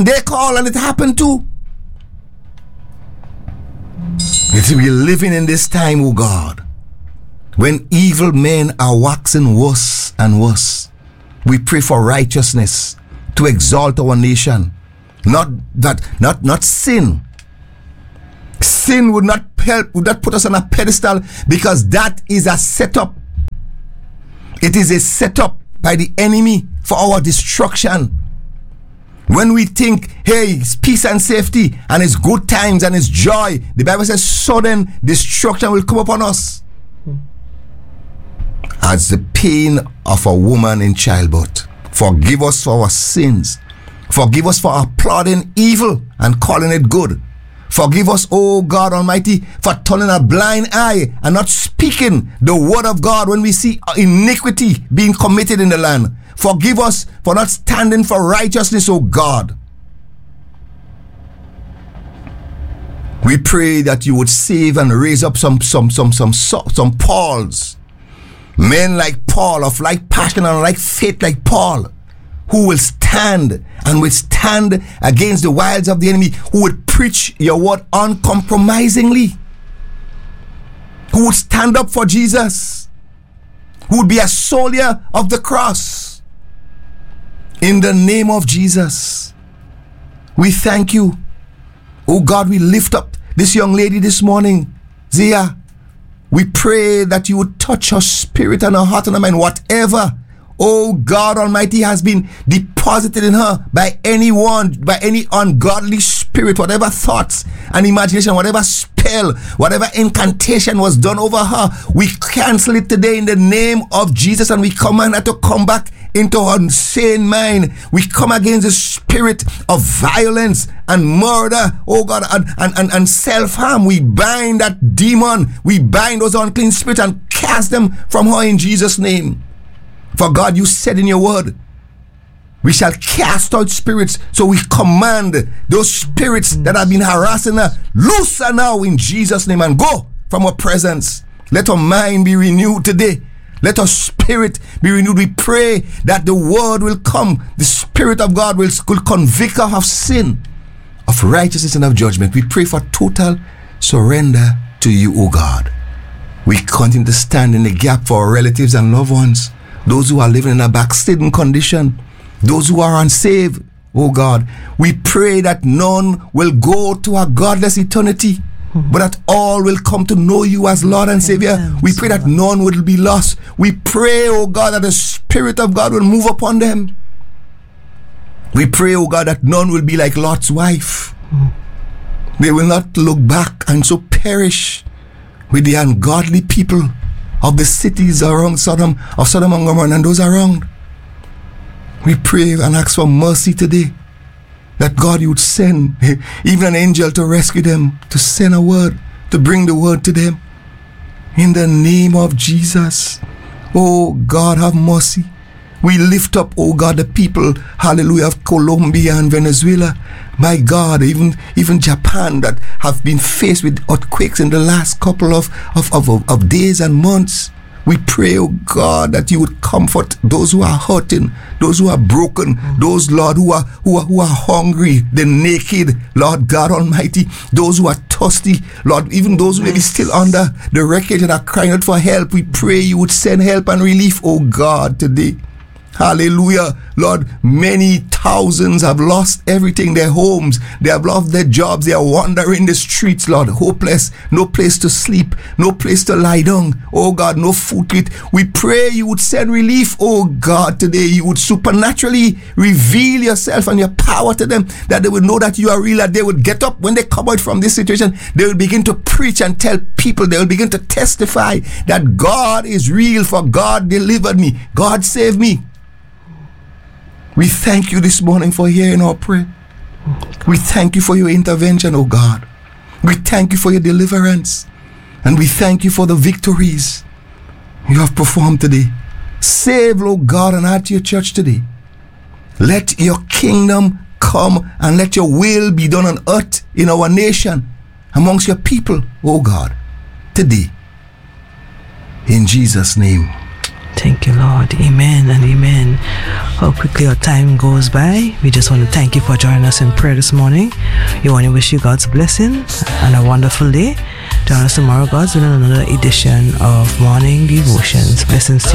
they call and it happened too. We're living in this time, oh God, when evil men are waxing worse and worse. We pray for righteousness to exalt our nation. Not sin. Sin would not help, would not put us on a pedestal, because that is a setup. It is a setup by the enemy for our destruction. When we think, hey, it's peace and safety, and it's good times and it's joy, the Bible says sudden destruction will come upon us. As the pain of a woman in childbirth. Forgive us for our sins. Forgive us for applauding evil and calling it good. Forgive us, oh God Almighty, for turning a blind eye and not speaking the word of God when we see iniquity being committed in the land. Forgive us for not standing for righteousness, oh God. We pray that you would save and raise up some Pauls. Men like Paul, of like passion and like faith like Paul, who will stand and withstand against the wiles of the enemy, who would preach your word uncompromisingly, who would stand up for Jesus, who would be a soldier of the cross. In the name of Jesus, we thank you. Oh God, we lift up this young lady this morning, Zia. We pray that you would touch her spirit and her heart and her mind. Whatever, oh God Almighty, has been deposited in her by anyone, by any ungodly spirit, whatever thoughts and imagination, whatever spell, whatever incantation was done over her, we cancel it today in the name of Jesus, and we command her to come back into her sane mind. We come against the spirit of violence and murder, oh God, and self-harm. We bind that demon. We bind those unclean spirits and cast them from her in Jesus' name. For God, you said in your word, we shall cast out spirits. So we command those spirits that have been harassing her, loose her now in Jesus' name and go from her presence. Let her mind be renewed today. Let her spirit be renewed. We pray that the word will come. The Spirit of God will convict her of sin, of righteousness, and of judgment. We pray for total surrender to you, O God. We continue to stand in the gap for our relatives and loved ones, those who are living in a backslidden condition, those who are unsaved, O God. We pray that none will go to a godless eternity, but that all will come to know you as Lord and Savior. We pray that none will be lost. We pray, oh God, that the Spirit of God will move upon them. We pray, oh God, that none will be like Lot's wife. They will not look back and so perish with the ungodly people of the cities around Sodom and Gomorrah and those around. We pray and ask for mercy today, that God, you would send even an angel to rescue them, to send a word, to bring the word to them. In the name of Jesus. Oh God, have mercy. We lift up, oh God, the people, hallelujah, of Colombia and Venezuela. My God, even Japan, that have been faced with earthquakes in the last couple of days and months. We pray, oh God, that you would comfort those who are hurting, those who are broken, those, Lord, who are hungry, the naked, Lord God Almighty, those who are thirsty, Lord, even those who may be still under the wreckage and are crying out for help. We pray you would send help and relief, oh God, today. Hallelujah. Lord, many thousands have lost everything, their homes, they have lost their jobs, they are wandering the streets, Lord, hopeless, no place to sleep, no place to lie down, oh God, no food to eat. We pray you would send relief, oh God, today. You would supernaturally reveal yourself and your power to them, that they would know that you are real, that they would get up when they come out from this situation. They will begin to preach and tell people, they will begin to testify that God is real, for God delivered me, God saved me. We thank you this morning for hearing our prayer. We thank you for your intervention, oh God. We thank you for your deliverance. And we thank you for the victories you have performed today. Save, oh God, and add to your church today. Let your kingdom come and let your will be done on earth, in our nation, amongst your people, oh God, today. In Jesus' name. Thank you, Lord. Amen and amen. How quickly our time goes by. We just want to thank you for joining us in prayer this morning. We want to wish you God's blessing and a wonderful day. Join us tomorrow, God's, in another edition of Morning Devotions. Blessings to you.